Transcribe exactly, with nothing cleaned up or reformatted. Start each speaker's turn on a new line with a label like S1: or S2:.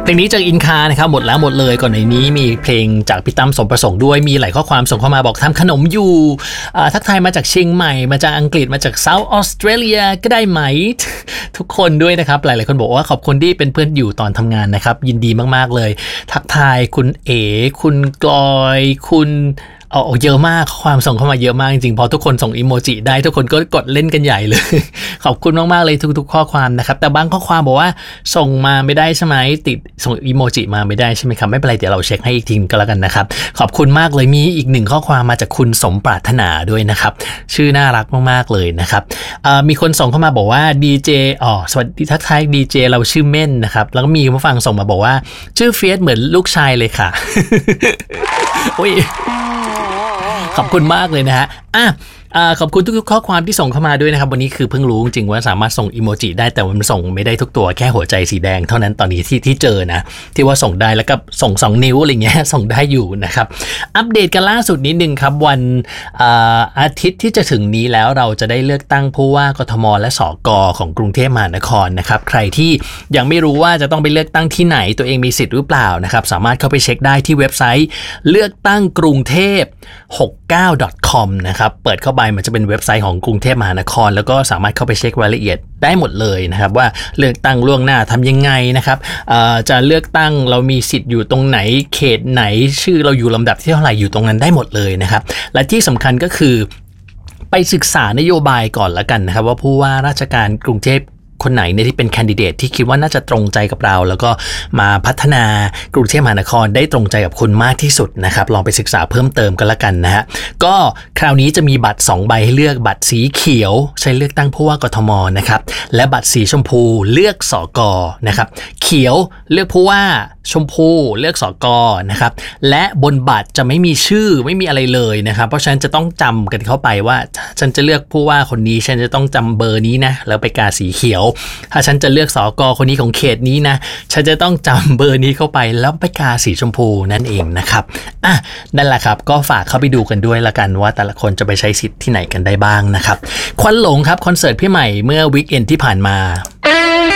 S1: เพลงนี้จากอินคานะครับหมดแล้วหมดเลยก่อนในนี้มีเพลงจากพี่ตั้มสมประสงค์ด้วยมีหลายข้อความส่งเข้ามาบอกทำขนมอยู่ทักทายมาจากเชียงใหม่มาจากอังกฤษมาจากเซาท์ออสเตรเลียก็ได้ไหมทุกคนด้วยนะครับหลายๆคนบอกว่าขอบคุณที่เป็นเพื่อนอยู่ตอนทำงานนะครับยินดีมากๆเลยทักทายคุณเอ๋คุณกลอยคุณเอาเยอะมากความส่งเข้ามาเยอะมากจริงๆพอทุกคนส่งอีโมจิได้ทุกคนก็กดเล่นกันใหญ่เลย ขอบคุณมากๆเลยทุกๆข้อความนะครับแต่บางข้อความบอกว่าส่งมาไม่ได้ใช่ไหมติดส่งอีโมจิมาไม่ได้ใช่ไหมครับไม่เป็นไรเดี๋ยวเราเช็คให้อีกทีก็แล้วกันนะครับขอบคุณมากเลยมีอีกหนึ่งข้อความมาจากคุณสมปรารถนาด้วยนะครับชื่อน่ารักมากๆเลยนะครับมีคนส่งเข้ามาบอกว่าดีเจอ๋อสวัสดีทักทายดีเจเราชื่อเม่นนะครับแล้วก็มีผู้ฟังส่งมาบอกว่าชื่อเฟียสเหมือนลูกชายเลยค่ะ โอ้ยขอบคุณมากเลยนะฮะอ่ะขอบคุณทุกๆข้อความที่ส่งเข้ามาด้วยนะครับวันนี้คือเพิ่งรู้จริงๆว่าสามารถส่งอีโมจิได้แต่มันส่งไม่ได้ทุกตัวแค่หัวใจสีแดงเท่านั้นตอนนี้ที่ที่เจอนะที่ว่าส่งได้แล้วก็ส่งสองนิ้วอะไรเงี้ยส่งได้อยู่นะครับอัปเดตกันล่าสุดนิดนึงครับวันอาทิตย์ที่จะถึงนี้แล้วเราจะได้เลือกตั้งผู้ว่ากทมและสกของกรุงเทพมหานครนะครับใครที่ยังไม่รู้ว่าจะต้องไปเลือกตั้งที่ไหนตัวเองมีสิทธิ์หรือเปล่านะครับสามารถเข้าไปเช็คได้ที่เว็บไซต์เลือกตั้งกรุงเทพหกสิบเก้า ดอท คอม นะครับเปิดเข้าไปมันจะเป็นเว็บไซต์ของกรุงเทพมหานครแล้วก็สามารถเข้าไปเช็ครายละเอียดได้หมดเลยนะครับว่าเลือกตั้งล่วงหน้าทำยังไงนะครับจะเลือกตั้งเรามีสิทธิ์อยู่ตรงไหนเขตไหนชื่อเราอยู่ลำดับที่เท่าไหร่อยู่ตรงนั้นได้หมดเลยนะครับและที่สำคัญก็คือไปศึกษานโยบายก่อนละกันนะครับว่าผู้ว่าราชการกรุงเทพคนไหนเนี่ยที่เป็นแคนดิเดตที่คิดว่าน่าจะตรงใจกับเราแล้วก็มาพัฒนากรุงเทพมหานครได้ตรงใจกับคุณมากที่สุดนะครับลองไปศึกษาเพิ่มเติมกันละกันนะฮะก็คราวนี้จะมีบัตรสองใบให้เลือกบัตรสีเขียวใช้เลือกตั้งผู้ว่ากทมนะครับและบัตรสีชมพูเลือกสกนะครับเขียวเลือกผู้ว่าชมพูเลือกสกนะครับและบนบัตรจะไม่มีชื่อไม่มีอะไรเลยนะครับเพราะฉะนั้นจะต้องจำกันเข้าไปว่าฉันจะเลือกผู้ว่าคนนี้ฉันจะต้องจำเบอร์นี้นะแล้วไปกาสีเขียวถ้าฉันจะเลือกสกคนนี้ของเขตนี้นะฉันจะต้องจำเบอร์นี้เข้าไปแล้วไปกาสีชมพูนั่นเองนะครับอ่ะนั่นแหละครับก็ฝากเข้าไปดูกันด้วยละกันว่าแต่ละคนจะไปใช้สิทธิ์ที่ไหนกันได้บ้างนะครับควันหลงครับคอนเสิร์ตพี่ใหม่เมื่อวีคเอนด์ที่ผ่านมา